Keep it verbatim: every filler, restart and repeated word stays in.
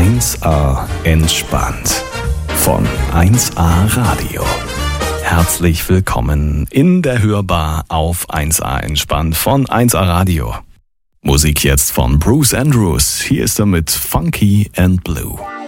eins A entspannt von eins A Radio. Herzlich willkommen in der Hörbar auf eins A entspannt von eins A Radio. Musik jetzt von Bruce Andrews. Hier ist er mit Funky and Blue.